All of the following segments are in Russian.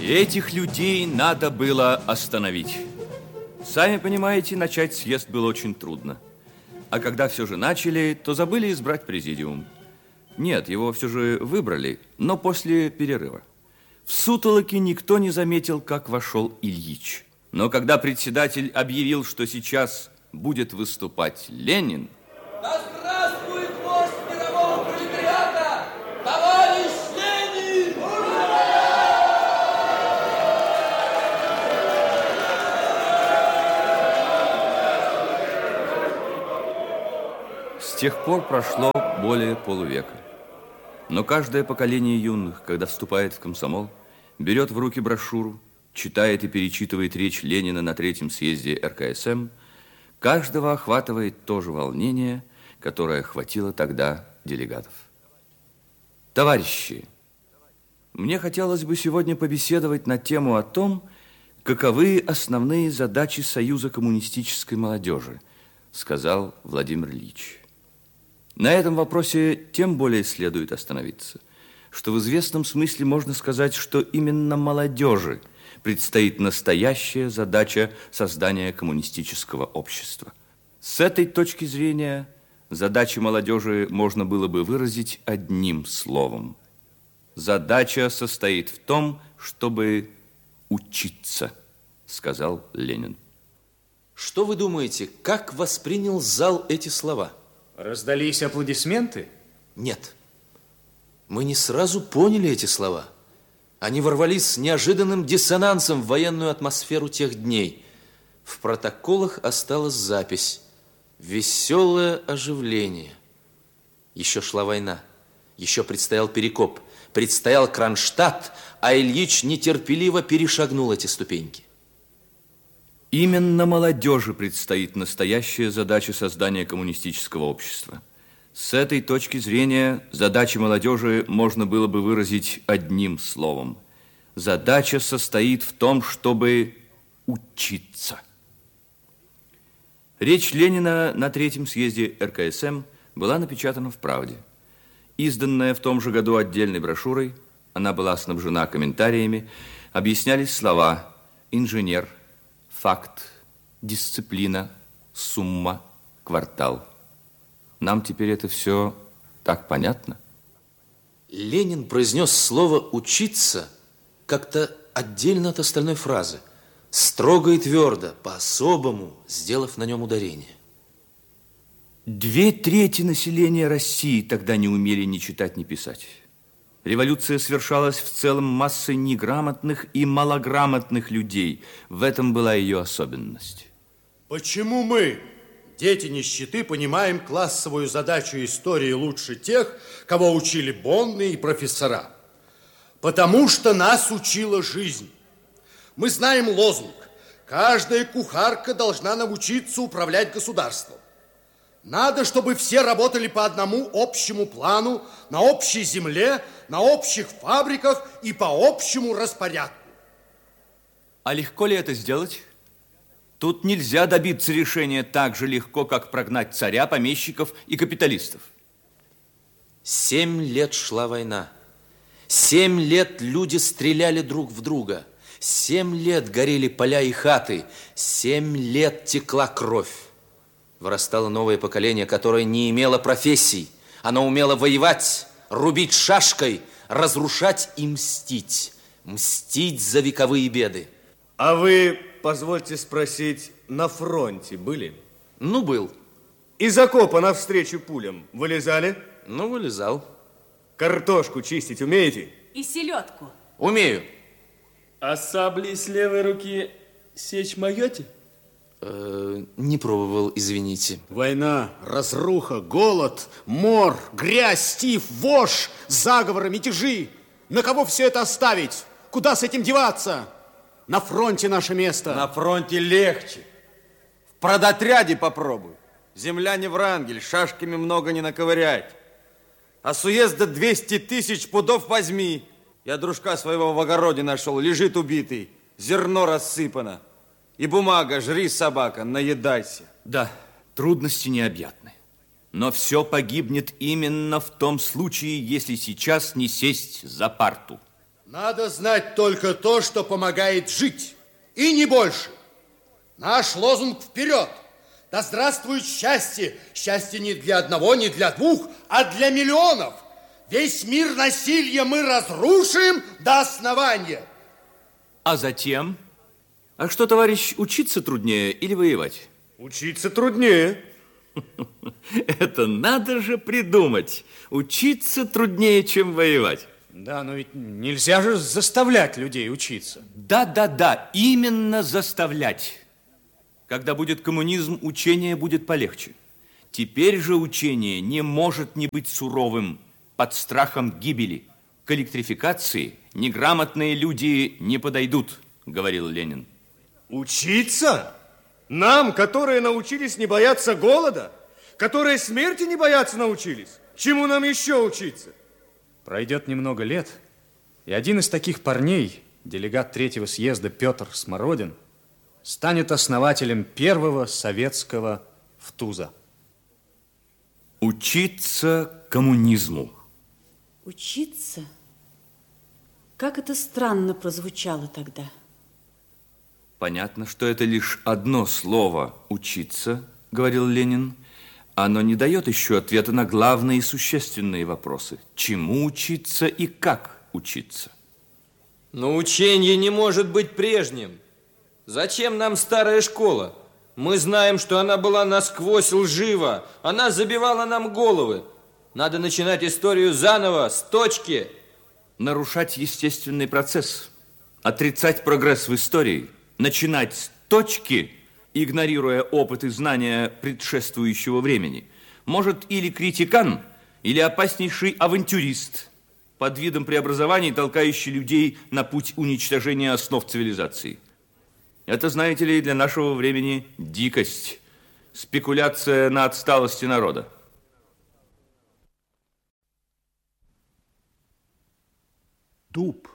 Этих людей надо было остановить. Сами понимаете, начать съезд было очень трудно. А когда все же начали, то забыли избрать президиум. Нет, его все же выбрали, но после перерыва. В сутолоке никто не заметил, как вошел Ильич. Но когда председатель объявил, что сейчас будет выступать Ленин... Да здравствует вождь мирового пролетариата, товарищ Ленин! С тех пор прошло более полувека. Но каждое поколение юных, когда вступает в комсомол, берет в руки брошюру, читает и перечитывает речь Ленина на третьем съезде РКСМ, каждого охватывает то же волнение, которое охватило тогда делегатов. Товарищи, мне хотелось бы сегодня побеседовать на тему о том, каковы основные задачи Союза коммунистической молодежи, сказал Владимир Ильич. На этом вопросе тем более следует остановиться, что в известном смысле можно сказать, что именно молодежи предстоит настоящая задача создания коммунистического общества. С этой точки зрения задачи молодежи можно было бы выразить одним словом. Задача состоит в том, чтобы учиться, сказал Ленин. Что вы думаете, как воспринял зал эти слова? Раздались аплодисменты? Нет. Мы не сразу поняли эти слова. Они ворвались с неожиданным диссонансом в военную атмосферу тех дней. В протоколах осталась запись. Веселое оживление. Еще шла война. Еще предстоял Перекоп. Предстоял Кронштадт, а Ильич нетерпеливо перешагнул эти ступеньки. Именно молодежи предстоит настоящая задача создания коммунистического общества. С этой точки зрения задачи молодежи можно было бы выразить одним словом. Задача состоит в том, чтобы учиться. Речь Ленина на третьем съезде РКСМ была напечатана в «Правде». Изданная в том же году отдельной брошюрой, она была снабжена комментариями, объяснялись слова «инженер», «факт», «дисциплина», «сумма», «квартал». Нам теперь это все так понятно? Ленин произнес слово «учиться» как-то отдельно от остальной фразы, строго и твердо, по-особому, сделав на нем ударение. 2/3 населения России тогда не умели ни читать, ни писать. Революция совершалась в целом массой неграмотных и малограмотных людей. В этом была ее особенность. Почему мы, дети нищеты, понимаем классовую задачу истории лучше тех, кого учили бонны и профессора? Потому что нас учила жизнь. Мы знаем лозунг: каждая кухарка должна научиться управлять государством. Надо, чтобы все работали по одному общему плану, на общей земле, на общих фабриках и по общему распорядку. А легко ли это сделать? Тут нельзя добиться решения так же легко, как прогнать царя, помещиков и капиталистов. 7 лет шла война. 7 лет люди стреляли друг в друга. 7 лет горели поля и хаты. 7 лет текла кровь. Вырастало новое поколение, которое не имело профессий. Оно умело воевать, рубить шашкой, разрушать и мстить. Мстить за вековые беды. А вы, позвольте спросить, на фронте были? Ну, был. Из окопа навстречу пулям вылезали? Ну, вылезал. Картошку чистить умеете? И селедку. Умею. А саблей с левой руки сечь моете? Не пробовал, извините. Война, разруха, голод, мор, грязь, тиф, вошь, заговоры, мятежи. На кого все это оставить? Куда с этим деваться? На фронте наше место. На фронте легче. В продотряде попробуй. Земля не Врангель, шашками много не наковырять. А с уезда 200 000 пудов возьми. Я дружка своего в огороде нашел, лежит убитый, зерно рассыпано. И бумага, жри, собака, наедайся. Да, трудности необъятны. Но все погибнет именно в том случае, если сейчас не сесть за парту. Надо знать только то, что помогает жить, и не больше. Наш лозунг вперед. Да здравствует счастье. Счастье не для одного, не для двух, а для миллионов. Весь мир насилия мы разрушим до основания. А затем? А что, товарищ, учиться труднее или воевать? Учиться труднее. Это надо же придумать. Учиться труднее, чем воевать. Да, но ведь нельзя же заставлять людей учиться. Да, именно заставлять. Когда будет коммунизм, учение будет полегче. Теперь же учение не может не быть суровым, под страхом гибели. К электрификации неграмотные люди не подойдут, говорил Ленин. Учиться? Нам, которые научились не бояться голода, которые смерти не бояться научились, чему нам еще учиться? Пройдет немного лет, и один из таких парней, делегат Третьего съезда Петр Смородин, станет основателем первого советского ВТУЗа. Учиться коммунизму. Учиться? Как это странно прозвучало тогда. Понятно, что это лишь одно слово «учиться», говорил Ленин. Оно не дает еще ответа на главные и существенные вопросы. Чему учиться и как учиться? Но учение не может быть прежним. Зачем нам старая школа? Мы знаем, что она была насквозь лжива. Она забивала нам головы. Надо начинать историю заново, с точки. Нарушать естественный процесс, отрицать прогресс в истории, начинать с точки, игнорируя опыт и знания предшествующего времени, может или критикан, или опаснейший авантюрист, под видом преобразований, толкающий людей на путь уничтожения основ цивилизации. Это, знаете ли, для нашего времени дикость, спекуляция на отсталости народа. Дуб.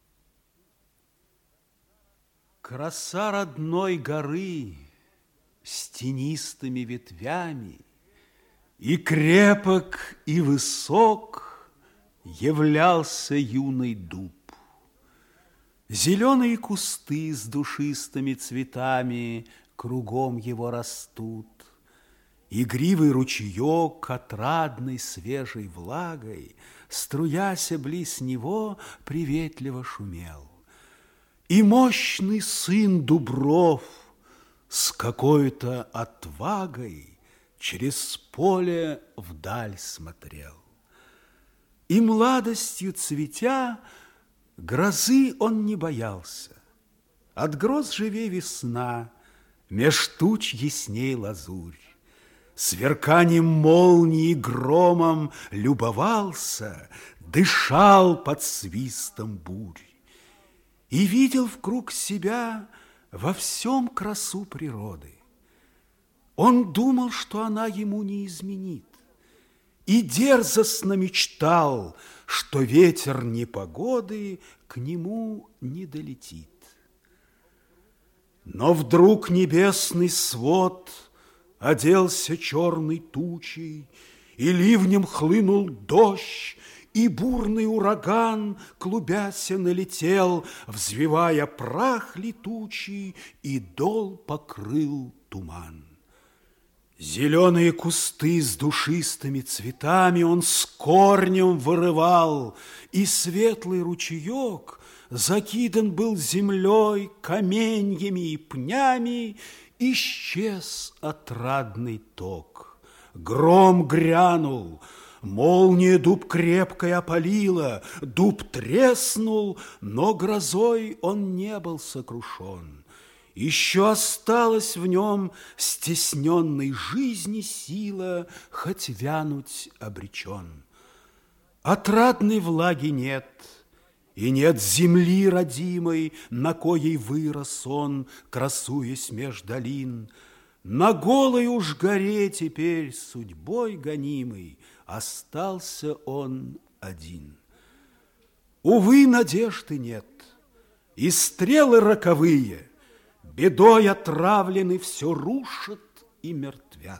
Краса родной горы с тенистыми ветвями, и крепок, и высок являлся юный дуб. Зеленые кусты с душистыми цветами кругом его растут. Игривый ручеек, отрадной свежей влагой, струяся близ него, приветливо шумел. И мощный сын Дубров с какой-то отвагой через поле вдаль смотрел. И младостью цветя, грозы он не боялся. От гроз живей весна, меж туч ясней лазурь. Сверканием молнии и громом любовался, дышал под свистом бурь. И видел вкруг себя во всем красу природы. Он думал, что она ему не изменит, и дерзостно мечтал, что ветер непогоды к нему не долетит. Но вдруг небесный свод оделся черной тучей, и ливнем хлынул дождь, и бурный ураган, клубяся, налетел, взвивая прах летучий, и дол покрыл туман. Зеленые кусты с душистыми цветами он с корнем вырывал, и светлый ручеек закидан был землей, каменьями и пнями, исчез отрадный ток. Гром грянул, молния дуб крепкой опалила, дуб треснул, но грозой он не был сокрушен. Еще осталась в нем стесненной жизни сила, хоть вянуть обречен. Отрадной влаги нет, и нет земли родимой, на коей вырос он, красуясь меж долин. На голой уж горе теперь судьбой гонимый остался он один. Увы, надежды нет, и стрелы роковые бедой отравлены все рушат и мертвят.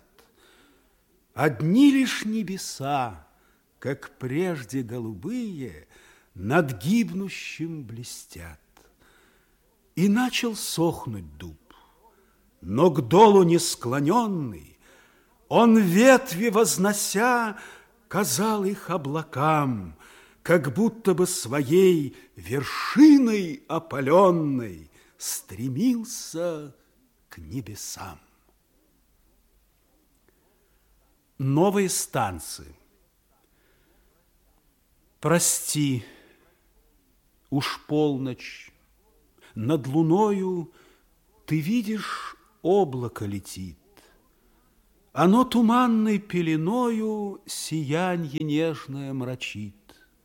Одни лишь небеса, как прежде голубые, над гибнущим блестят. И начал сохнуть дуб, но к долу не склоненный, он ветви вознося, казал их облакам, как будто бы своей вершиной опаленной стремился к небесам. Новые станции. Прости, уж полночь, над луною ты видишь, облако летит. Оно туманной пеленою сиянье нежное мрачит.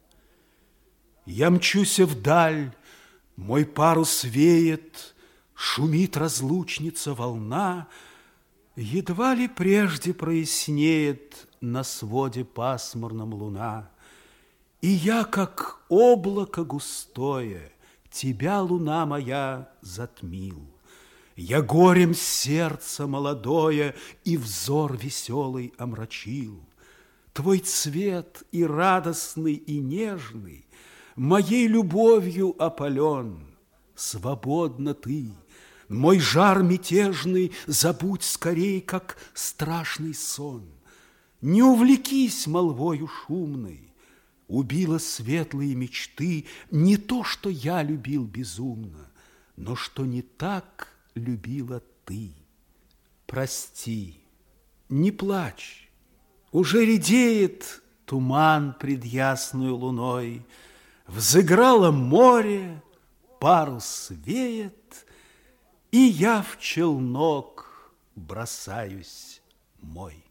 Я мчуся вдаль, мой парус веет, шумит разлучница волна, едва ли прежде прояснеет на своде пасмурном луна. И я, как облако густое, тебя, луна моя, затмил. Я горем сердце молодое и взор веселый омрачил. Твой цвет и радостный, и нежный моей любовью опален. Свободна ты, мой жар мятежный забудь скорей, как страшный сон. Не увлекись молвою шумной, убила светлые мечты не то, что я любил безумно, но что не так любила ты. Прости, не плачь, уже редеет туман пред ясною луной, взыграло море, парус веет, и я в челнок бросаюсь мой.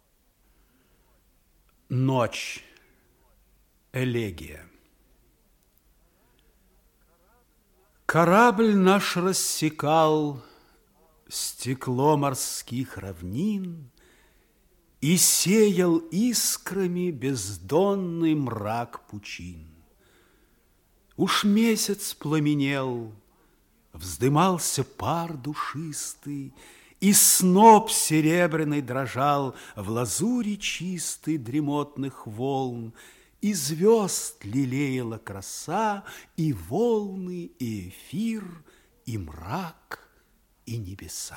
Ночь. Элегия. Корабль наш рассекал стекло морских равнин и сеял искрами бездонный мрак пучин. Уж месяц пламенел, вздымался пар душистый, и сноп серебряный дрожал в лазури чистой дремотных волн, и звезд лелеяла краса, и волны, и эфир, и мрак, и небеса.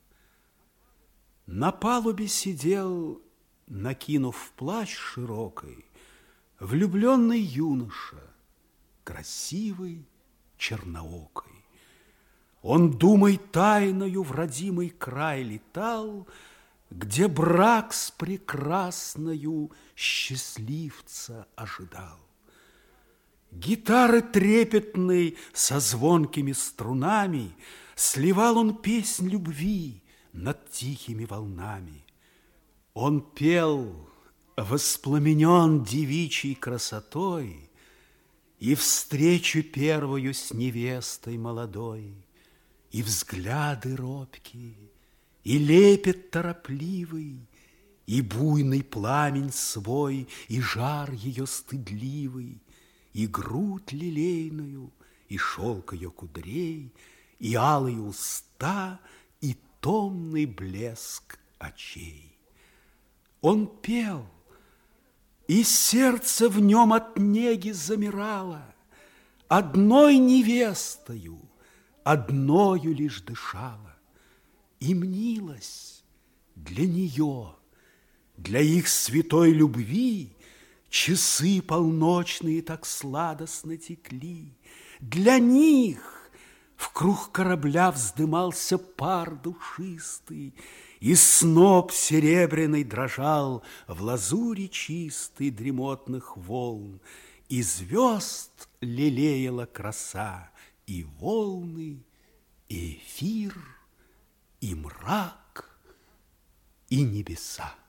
На палубе сидел, накинув плащ широкий, влюбленный юноша, красивый, черноокий. Он думой тайною в родимый край летал, где брак с прекрасною счастливца ожидал. Гитары трепетной со звонкими струнами сливал он песнь любви над тихими волнами. Он пел, воспламенен девичьей красотой, и встречу первую с невестой молодой, и взгляды робкие, и лепет торопливый, и буйный пламень свой, и жар ее стыдливый, и грудь лилейную, и шелк ее кудрей, и алые уста, и томный блеск очей. Он пел, и сердце в нем от неги замирало, одной невестою, одною лишь дышало. И мнилось для нее, для их святой любви, часы полночные так сладостно текли. Для них в круг корабля вздымался пар душистый, и сноп серебряный дрожал в лазури чистой дремотных волн, и звезд лелеяла краса, и волны, и эфир, и мрак, и небеса.